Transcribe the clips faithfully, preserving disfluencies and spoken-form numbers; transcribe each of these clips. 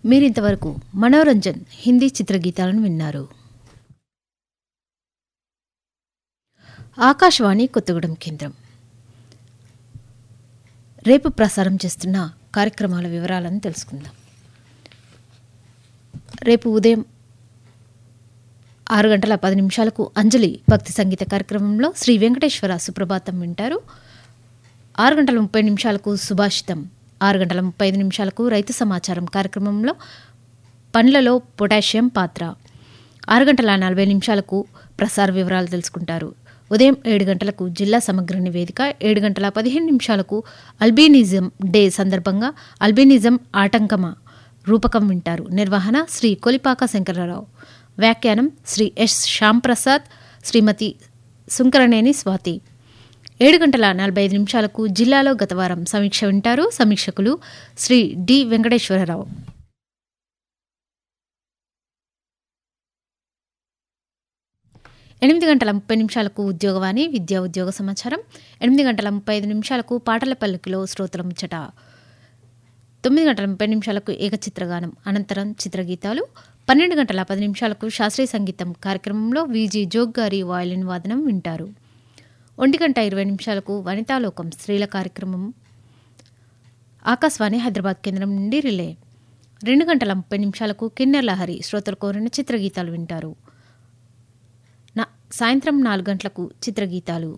మీరింతవరకు మనోరంజన్ హిందీ చిత్రగీతాలను విన్నారు. ఆకాశవాణి కొత్తగూడెం కేంద్రం రేపు ప్రసారం చేస్తున్న కార్యక్రమాల వివరాలను తెలుసుకుందాం. రేపు ఉదయం ఆరు గంటల పది నిమిషాలకు అంజలి భక్తి సంగీత కార్యక్రమంలో శ్రీ వెంకటేశ్వర సుప్రభాతం వింటారు. ఆరు గంటల ముప్పై నిమిషాలకు సుభాషితం, ఆరు గంటల ముప్పై ఐదు నిమిషాలకు రైతు సమాచారం కార్యక్రమంలో పండ్లలో పొటాషియం పాత్ర, ఆరు గంటల నలభై నిమిషాలకు ప్రసార వివరాలు తెలుసుకుంటారు. ఉదయం ఏడు గంటలకు జిల్లా సమగ్ర నివేదిక, ఏడు గంటల పదిహేను నిమిషాలకు అల్బినిజం డే సందర్భంగా అల్బినిజం ఆటంకమా రూపకం వింటారు. నిర్వహణ శ్రీ కొలిపాక శంకరరావు, వ్యాఖ్యానం శ్రీ ఎస్ శ్యాంప్రసాద్, శ్రీమతి సుంకరనేని స్వాతి. ఏడు గంటల నలభై ఐదు నిమిషాలకు జిల్లాలో గతవారం సమీక్ష వింటారు. సమీక్షకులు శ్రీ డి వెంకటేశ్వరరావు. ఎనిమిది గంటల ముప్పై నిమిషాలకు ఉద్యోగవాణి విద్యా ఉద్యోగ సమాచారం, ఎనిమిది గంటల ముప్పై ఐదు నిమిషాలకు పాటల పల్లికిలో శ్రోతల ముచ్చట, తొమ్మిది గంటల ముప్పై నిమిషాలకు ఏకచిత్రగానం, అనంతరం చిత్రగీతాలు, పన్నెండు గంటల పది నిమిషాలకు శాస్త్రీయ సంగీతం కార్యక్రమంలో విజి జోగ్ గారి వాయలిన్ వాదనం వింటారు. ఒంటి గంట ఇరవై నిమిషాలకు వనితాలోకం స్త్రీల కార్యక్రమం ఆకాశవాణి హైదరాబాద్ కేంద్రం నుండి రిలే. రెండు గంటల ముప్పై నిమిషాలకు కిన్నెర్ లహరి శ్రోతలు కోరిన చిత్రగీతాలు వింటారు. నా సాయంత్రం నాలుగు గంటలకు చిత్రగీతాలు.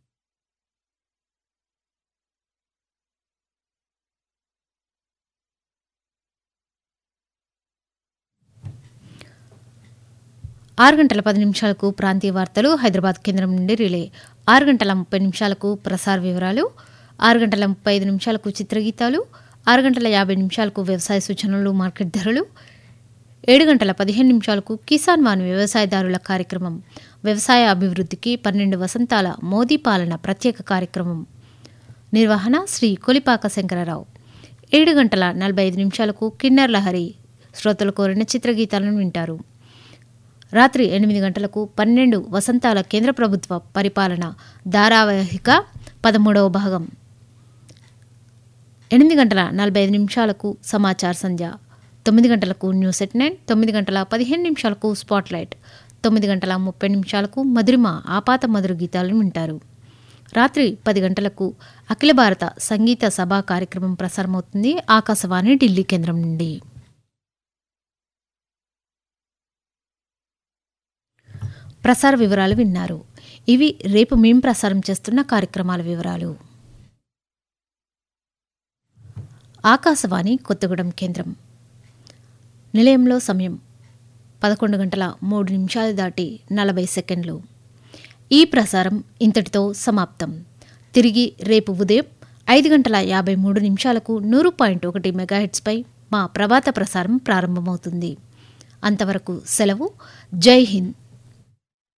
ఆరు గంటల పది నిమిషాలకు ప్రాంతీయ వార్తలు హైదరాబాద్ కేంద్రం నుండి రిలే. ఆరు గంటల ముప్పై నిమిషాలకు ప్రసార వివరాలు, ఆరు గంటల ముప్పై ఐదు నిమిషాలకు చిత్రగీతాలు, ఆరు గంటల యాభై నిమిషాలకు వ్యవసాయ సూచనలు మార్కెట్ ధరలు, ఏడు గంటల పదిహేను నిమిషాలకు కిసాన్ వాన్ వ్యవసాయదారుల కార్యక్రమం, వ్యవసాయ అభివృద్ధికి పన్నెండు వసంతాల మోదీ పాలన ప్రత్యేక కార్యక్రమం. నిర్వహణ శ్రీ కొలిపాక శంకరరావు. ఏడు గంటల నలభై ఐదు నిమిషాలకు కిన్నెర్ లహరి శ్రోతలు కోరిన చిత్రగీతాలను వింటారు. రాత్రి ఎనిమిది గంటలకు పన్నెండు వసంతాల కేంద్ర ప్రభుత్వ పరిపాలన ధారావాహిక పదమూడవ భాగం. ఎనిమిది గంటల నలభై ఐదు నిమిషాలకు సమాచార సంధ్య, తొమ్మిది గంటలకు న్యూస్ ఎట్ నైన్, తొమ్మిది గంటల పదిహేను నిమిషాలకు స్పాట్లైట్, తొమ్మిది గంటల ముప్పై నిమిషాలకు మధురిమ ఆపాత మధుర గీతాలను వింటారు. రాత్రి పది గంటలకు అఖిల భారత సంగీత సభా కార్యక్రమం ప్రసారమవుతుంది ఆకాశవాణి ఢిల్లీ కేంద్రం నుండి. ప్రసార వివరాలు విన్నారు. ఇవి రేపు మేం ప్రసారం చేస్తున్న కార్యక్రమాల వివరాలు. ఆకాశవాణి కొత్తగూడెం కేంద్రం. నిలయంలో సమయం పదకొండు గంటల మూడు నిమిషాలు దాటి నలభై సెకండ్లు. ఈ ప్రసారం ఇంతటితో సమాప్తం. తిరిగి రేపు ఉదయం ఐదు గంటల యాభై మూడు నిమిషాలకు నూరు పాయింట్ ఒకటి మెగాహెట్స్పై మా ప్రభాత ప్రసారం ప్రారంభమవుతుంది. అంతవరకు సెలవు. జై హింద్.